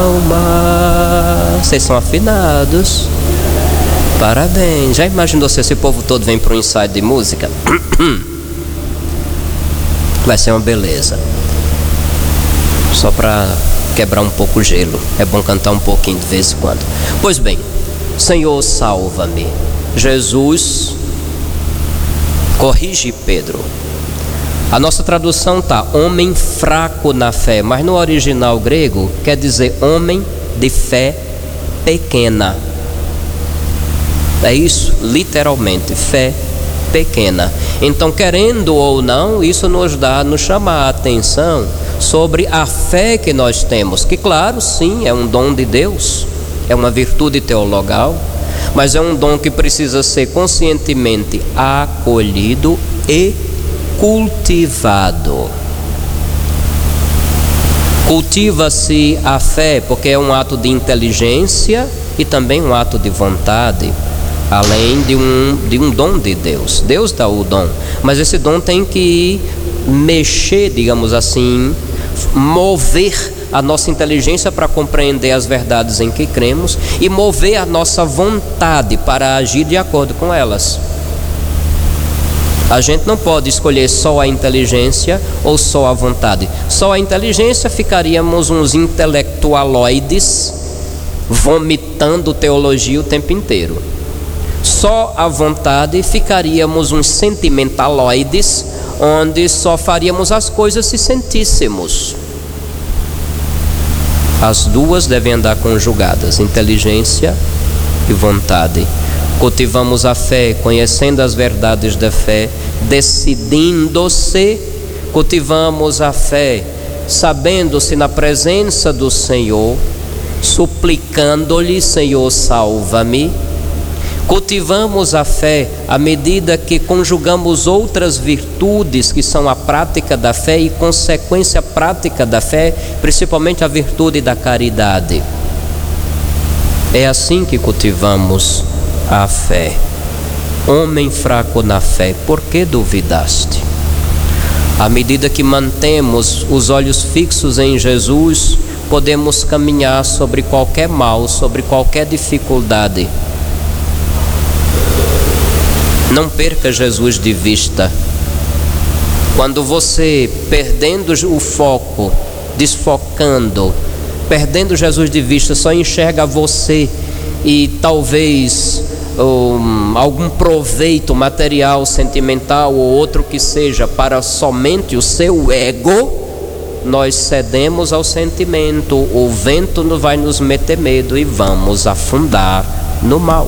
Vocês são afinados. Parabéns. Já imaginou se esse povo todo vem para um ensaio de música? Vai ser uma beleza. Só para quebrar um pouco o gelo. É bom cantar um pouquinho de vez em quando. Pois bem, Senhor, salva-me. Jesus, corrige Pedro. A nossa tradução está homem fraco na fé, mas no original grego quer dizer homem de fé pequena. É isso, literalmente, fé pequena. Então, querendo ou não, isso nos chama a atenção sobre a fé que nós temos, que claro, sim, é um dom de Deus, é uma virtude teologal, mas é um dom que precisa ser conscientemente acolhido e cultivado. Cultiva-se a fé porque é um ato de inteligência e também um ato de vontade, além de um dom de Deus. Deus dá o dom, mas esse dom tem que mexer, digamos assim, mover a nossa inteligência para compreender as verdades em que cremos e mover a nossa vontade para agir de acordo com elas. A gente não pode escolher só a inteligência ou só a vontade. Só a inteligência, ficaríamos uns intelectualoides vomitando teologia o tempo inteiro. Só a vontade, ficaríamos uns sentimentaloides, onde só faríamos as coisas se sentíssemos. As duas devem andar conjugadas, inteligência e vontade. Cultivamos a fé, conhecendo as verdades da fé, decidindo-se. Cultivamos a fé, sabendo-se na presença do Senhor, suplicando-lhe: Senhor, salva-me. Cultivamos a fé à medida que conjugamos outras virtudes que são a prática da fé e consequência prática da fé, principalmente a virtude da caridade. É assim que cultivamos a fé. Homem fraco na fé, por que duvidaste? À medida que mantemos os olhos fixos em Jesus, podemos caminhar sobre qualquer mal, sobre qualquer dificuldade. Não perca Jesus de vista. Quando você, perdendo o foco, desfocando, perdendo Jesus de vista, só enxerga você e talvez algum proveito material, sentimental ou outro que seja para somente o seu ego, nós cedemos ao sentimento, o vento vai nos meter medo e vamos afundar no mal.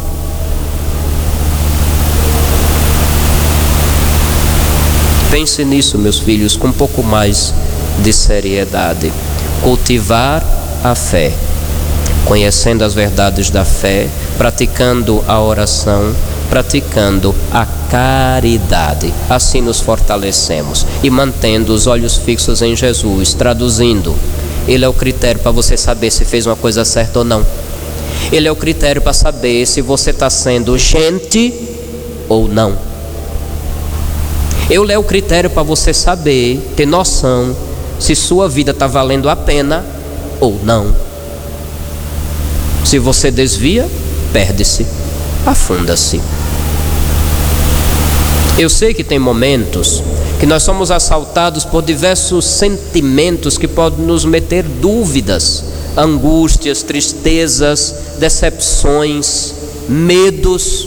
Pense nisso, meus filhos, com um pouco mais de seriedade. Cultivar a fé, conhecendo as verdades da fé, praticando a oração, praticando a caridade. Assim nos fortalecemos e mantendo os olhos fixos em Jesus, traduzindo. Ele é o critério para você saber se fez uma coisa certa ou não. Ele é o critério para saber se você está sendo gente ou não. Ele é o critério para você saber, ter noção se sua vida está valendo a pena ou não. Se você desvia, perde-se, afunda-se. Eu sei que tem momentos que nós somos assaltados por diversos sentimentos que podem nos meter dúvidas, angústias, tristezas, decepções, medos.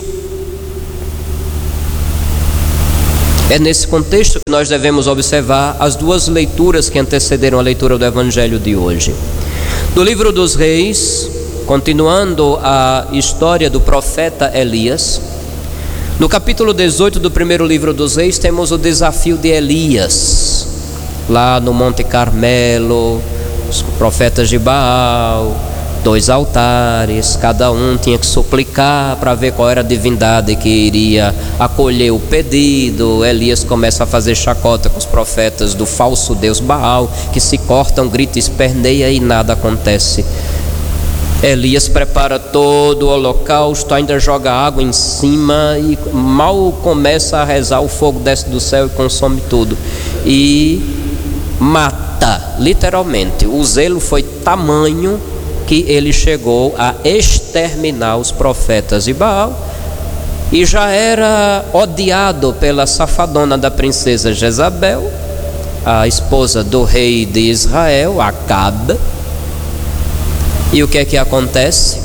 É nesse contexto que nós devemos observar as duas leituras que antecederam a leitura do Evangelho de hoje. No livro dos Reis, continuando a história do profeta Elias, no capítulo 18 do primeiro livro dos Reis, temos o desafio de Elias, lá no Monte Carmelo, os profetas de Baal, 2 altares, cada um tinha que suplicar para ver qual era a divindade que iria acolher o pedido. Elias começa a fazer chacota com os profetas do falso deus Baal, que se cortam, gritam, esperneia e nada acontece. Elias prepara todo o holocausto, ainda joga água em cima e mal começa a rezar, o fogo desce do céu e consome tudo e mata, literalmente. O zelo foi tamanho que ele chegou a exterminar os profetas de Baal e já era odiado pela safadona da princesa Jezabel, a esposa do rei de Israel, Acabe. E o que é que acontece?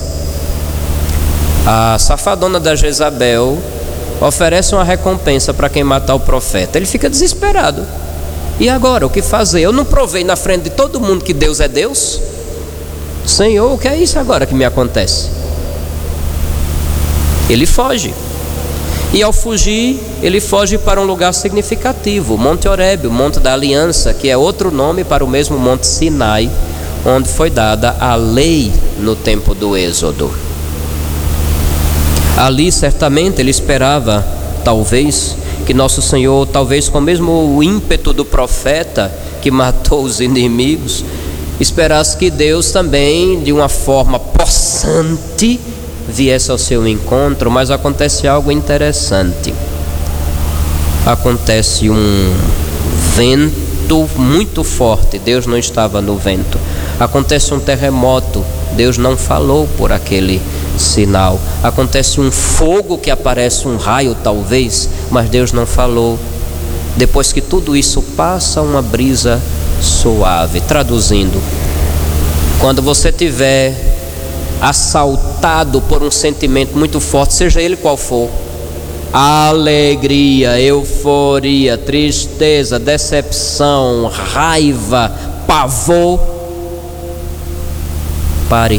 A safadona da Jezabel oferece uma recompensa para quem matar o profeta. Ele fica desesperado. E agora, o que fazer? Eu não provei na frente de todo mundo que Deus é Deus? Senhor, o que é isso agora que me acontece? Ele foge. E ao fugir, ele foge para um lugar significativo, Monte Horebe, o Monte da Aliança, que é outro nome para o mesmo Monte Sinai, onde foi dada a lei no tempo do Êxodo. Ali certamente ele esperava, talvez, que nosso Senhor, talvez com o mesmo ímpeto do profeta que matou os inimigos, esperasse que Deus também, de uma forma possante, viesse ao seu encontro. Mas acontece algo interessante. Acontece um vento muito forte, Deus não estava no vento. Acontece um terremoto, Deus não falou por aquele sinal. Acontece um fogo que aparece, um raio talvez, mas Deus não falou. Depois que tudo isso passa, uma brisa suave. Traduzindo, quando você tiver assaltado por um sentimento muito forte, seja ele qual for, alegria, euforia, tristeza, decepção, raiva, pavor, pare,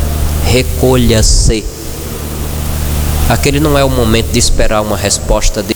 recolha-se. Aquele não é o momento de esperar uma resposta de